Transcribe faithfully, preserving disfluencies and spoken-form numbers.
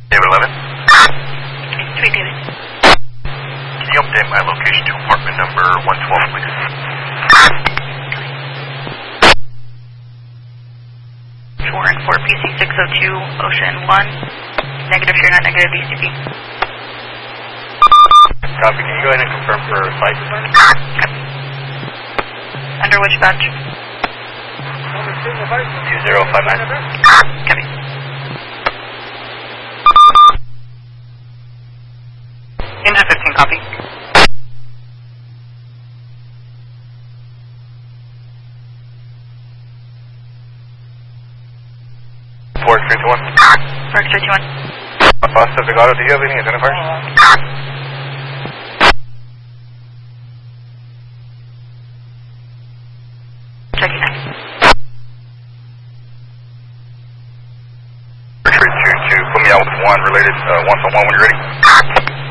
David eleven. Sweet David. Can you update my location to apartment number one twelve, please? Warren four P C six oh two, Ocean one. Negative, you're not negative, B C P. Copy, can you go ahead and confirm for site? Copy. Under which badge? two zero five nine. Copy. Engine fifteen, copy. Fork three two one. Park three two one. Boston Vigado, do you have any identifiers? Checking in. three two two, put me out with one related, uh, one from one when you're ready.